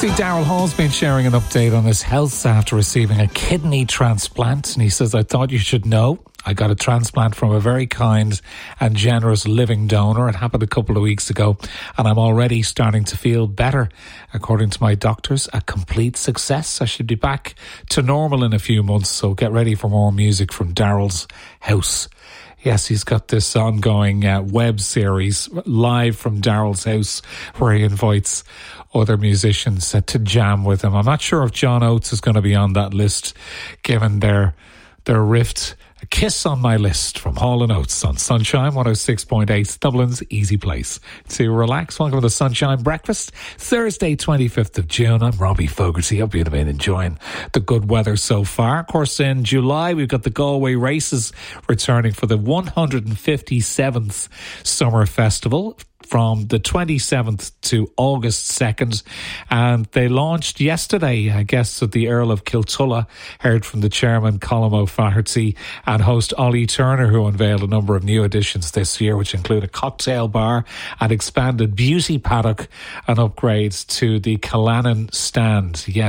See, Daryl Hall's been sharing an update on his health after receiving a kidney transplant, and he says, I thought you should know. I got a transplant from a very kind and generous living donor. It happened a couple of weeks ago, and I'm already starting to feel better. According to my doctors, a complete success. I should be back to normal in a few months, so get ready for more music from Daryl's house. Yes, he's got this ongoing web series live from Daryl's house where he invites other musicians to jam with him. I'm not sure if John Oates is going to be on that list, given their rift. A kiss on my list from Hall & Oates on Sunshine 106.8, Dublin's easy place to relax. Welcome to the Sunshine Breakfast, Thursday 25th of June. I'm Robbie Fogarty. Hope you've been enjoying the good weather so far. Of course, in July, we've got the Galway Races returning for the 157th Summer Festival, from the 27th to August 2nd. And they launched yesterday. Guests of the Earl of Kiltulla heard from the chairman, Colm O'Flaherty, and host Ollie Turner, who unveiled a number of new additions this year, which include a cocktail bar, an expanded beauty paddock, and upgrades to the Callanan stand. Yeah,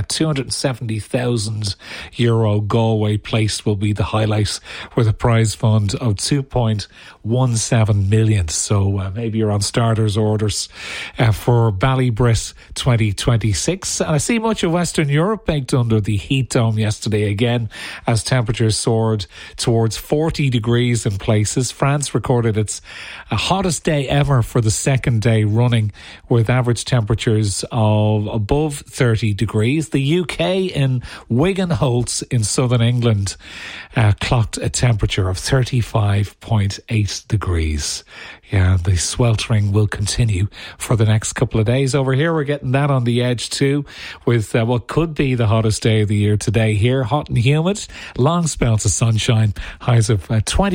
€270,000 Galway Place will be the highlight, with a prize fund of 2.17 million. So maybe you're on starters orders for Ballybrit 2026. And I see much of Western Europe baked under the heat dome yesterday again, as temperatures soared towards 40 degrees in places. France recorded its hottest day ever for the second day running, with average temperatures of above 30 degrees. The UK in Wigan Holts in southern England clocked a temperature of 35.8 degrees. Yeah, the sweltering will continue for the next couple of days. Over here, we're getting that on the edge too, with what could be the hottest day of the year today here. Hot and humid, long spells of sunshine, highs of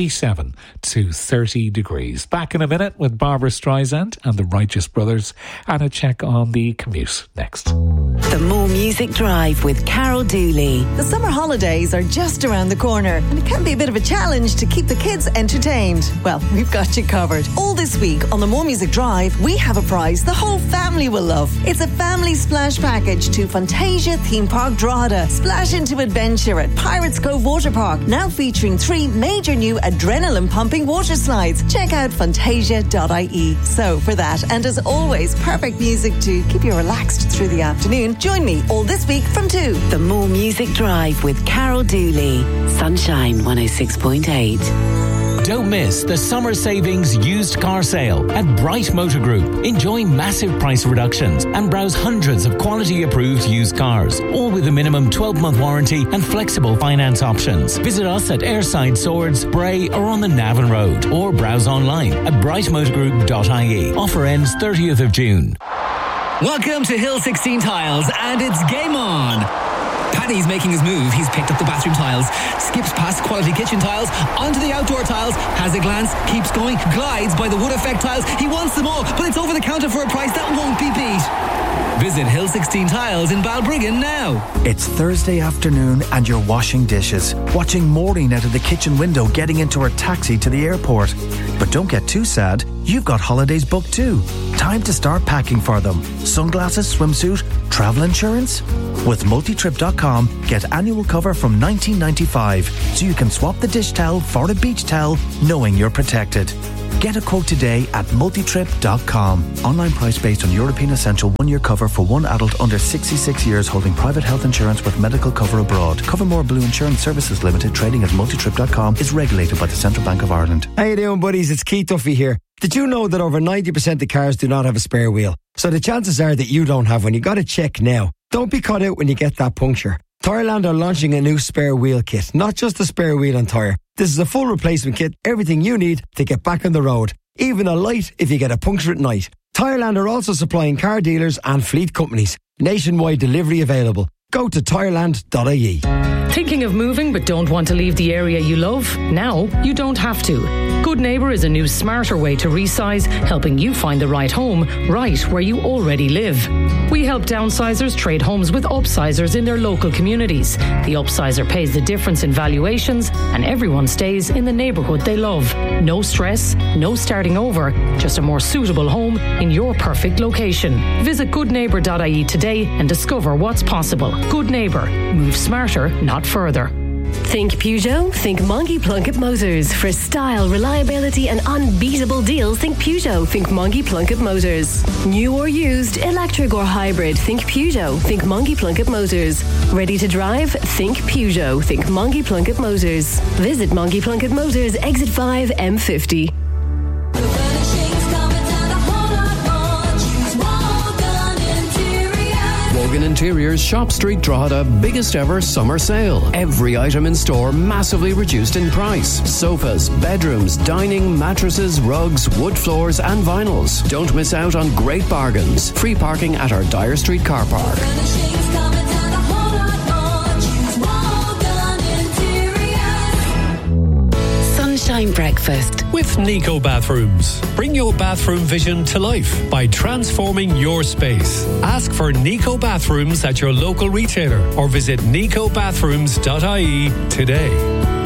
27 to 30 degrees. Back in a minute with Barbara Streisand and the Righteous Brothers, and a check on the commute next. The More Music Drive with Carol Dooley. The summer holidays are just around the corner, and it can be a bit of a challenge to keep the kids entertained. Well, we've got you covered. All this week on the More Music Drive, we have a prize the whole family will love. It's a family splash package to Fantasia Theme Park Drogheda. Splash into adventure at Pirates Cove Water Park, now featuring 3 major new adrenaline-pumping water slides. Check out fantasia.ie. So for that, and as always, perfect music to keep you relaxed through the afternoon, join me all this week from 2. The More Music Drive with Carol Dooley. Sunshine 106.8. Don't miss the summer savings used car sale at Bright Motor Group. Enjoy massive price reductions and browse hundreds of quality approved used cars, all with a minimum 12-month warranty and flexible finance options. Visit us at Airside Swords, Bray, or on the Navan Road, or browse online at brightmotorgroup.ie. Offer ends 30th of June. Welcome to Hill 16 Tiles, and it's game on. Paddy's making his move. He's picked up the bathroom tiles, skips past quality kitchen tiles, onto the outdoor tiles, has a glance, keeps going, glides by the wood effect tiles. He wants them all, but it's over the counter for a price that won't be beat. Visit Hill 16 Tiles in Balbriggan now. It's Thursday afternoon and you're washing dishes, watching Maureen out of the kitchen window getting into her taxi to the airport. But don't get too sad, you've got holidays booked too. Time to start packing for them. Sunglasses, swimsuit, travel insurance? With multitrip.com, get annual cover from $19.95, so you can swap the dish towel for a beach towel, knowing you're protected. Get a quote today at multitrip.com. Online price based on European Essential 1-year cover for one adult under 66 years holding private health insurance with medical cover abroad. Covermore Blue Insurance Services Limited, trading as multitrip.com, is regulated by the Central Bank of Ireland. How you doing, buddies? It's Keith Duffy here. Did you know that over 90% of cars do not have a spare wheel? So the chances are that you don't have one. You got to check now. Don't be caught out when you get that puncture. Tyreland are launching a new spare wheel kit, not just a spare wheel and tyre. This is a full replacement kit, everything you need to get back on the road. Even a light if you get a puncture at night. Tyreland are also supplying car dealers and fleet companies. Nationwide delivery available. Go to tyreland.ie. Thinking of moving but don't want to leave the area you love? Now you don't have to. Good Neighbour is a new smarter way to resize, helping you find the right home right where you already live. We help downsizers trade homes with upsizers in their local communities. The upsizer pays the difference in valuations and everyone stays in the neighbourhood they love. No stress, no starting over, just a more suitable home in your perfect location. Visit goodneighbour.ie today and discover what's possible. Good Neighbour. Move smarter, not further. Think Peugeot? Think Monkey Plunkett Motors. For style, reliability and unbeatable deals, think Peugeot. Think Monkey Plunkett Motors. New or used, electric or hybrid, think Peugeot. Think Monkey Plunkett Motors. Ready to drive? Think Peugeot. Think Monkey Plunkett Motors. Visit Monkey Plunkett Motors, Exit 5, M50. Morgan Interiors Shop Street Drogheda biggest ever summer sale. Every item in store massively reduced in price. Sofas, bedrooms, dining, mattresses, rugs, wood floors and vinyls. Don't miss out on great bargains. Free parking at our Dyer Street car park. Sunshine Breakfast with Nico Bathrooms. Bring your bathroom vision to life by transforming your space. Ask for Nico Bathrooms at your local retailer or visit nicobathrooms.ie today.